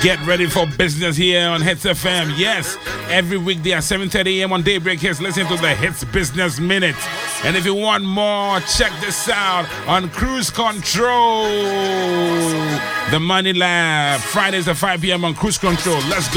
Get ready for business here on Hits FM. Yes, every weekday at 7:30 a.m. on Daybreak Hits. Listen to the Hits Business Minute. And if you want more, check this out on Cruise Control. The Money Lab. Fridays at 5 p.m. on Cruise Control. Let's go.